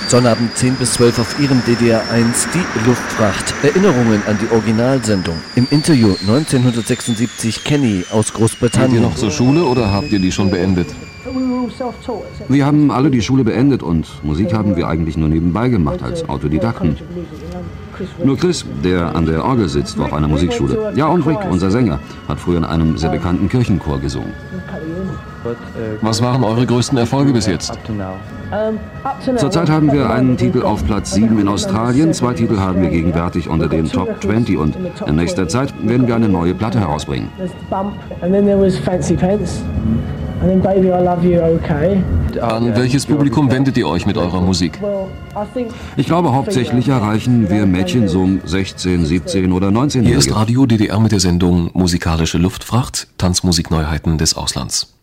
Sonnabend 10 bis 12 auf Ihrem DDR1 die Luftfracht. Erinnerungen an die Originalsendung. Im Interview 1976 Kenny aus Großbritannien. Habt ihr noch zur Schule oder habt ihr die schon beendet? Wir haben alle die Schule beendet und Musik haben wir eigentlich nur nebenbei gemacht als Autodidakten. Nur Chris, der an der Orgel sitzt, war auf einer Musikschule. Ja, und Rick, unser Sänger, hat früher in einem sehr bekannten Kirchenchor gesungen. Was waren eure größten Erfolge bis jetzt? Zurzeit haben wir einen Titel auf Platz 7 in Australien, 2 Titel haben wir gegenwärtig unter den Top 20 und in nächster Zeit werden wir eine neue Platte herausbringen. An welches Publikum wendet ihr euch mit eurer Musik? Ich glaube, hauptsächlich erreichen wir Mädchen so um 16, 17 oder 19 Jahre. Hier ist Radio DDR mit der Sendung Musikalische Luftfracht, Tanzmusikneuheiten des Auslands.